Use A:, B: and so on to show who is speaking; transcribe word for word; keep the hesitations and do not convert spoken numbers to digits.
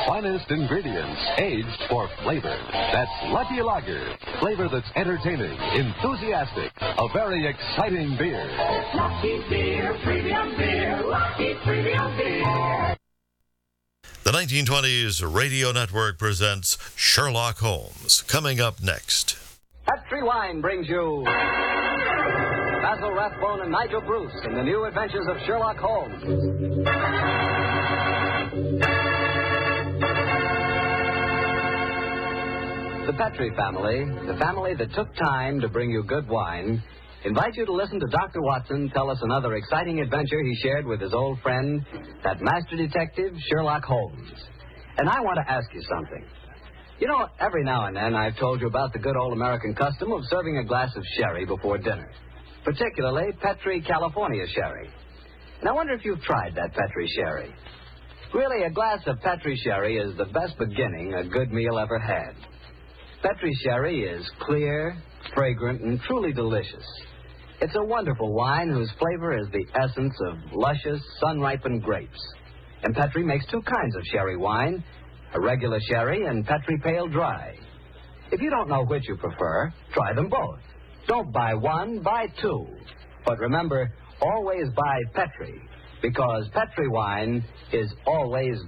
A: finest ingredients aged for flavor. That's Lucky Lager. Flavor that's entertaining, enthusiastic, a very exciting beer.
B: Lucky Beer, premium beer, Lucky premium beer.
C: The nineteen twenties Radio Network presents Sherlock Holmes. Coming up next.
D: Petri Wine brings you Basil Rathbone and Nigel Bruce in the new adventures of Sherlock Holmes. The Petri family, the family that took time to bring you good wine, invite you to listen to Doctor Watson tell us another exciting adventure he shared with his old friend, that master detective, Sherlock Holmes. And I want to ask you something. You know, every now and then I've told you about the good old American custom of serving a glass of sherry before dinner, particularly Petri California sherry. And I wonder if you've tried that Petri sherry. Really, a glass of Petri sherry is the best beginning a good meal ever had. Petri sherry is clear, fragrant, and truly delicious. It's a wonderful wine whose flavor is the essence of luscious, sun-ripened grapes. And Petri makes two kinds of sherry wine, a regular sherry and Petri Pale Dry. If you don't know which you prefer, try them both. Don't buy one, buy two. But remember, always buy Petri, because Petri wine is always